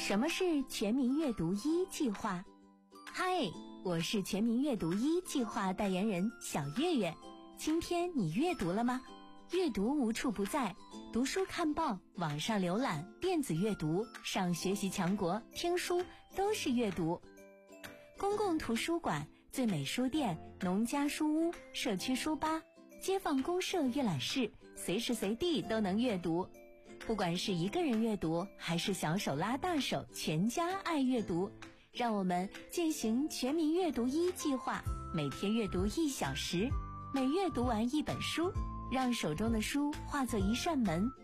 什么是全民阅读1计划？嗨，我是全民阅读1计划代言人小月月。今天你阅读了吗？阅读无处不在，读书看报、网上浏览、电子阅读、上学习强国、听书都是阅读。公共图书馆、最美书店、农家书屋、社区书吧、街坊公社阅览室，随时随地都能阅读。不管是一个人阅读，还是小手拉大手，全家爱阅读，让我们践行全民阅读1计划，每天阅读1小时，每月读完1本书，让手中的书化作一扇门，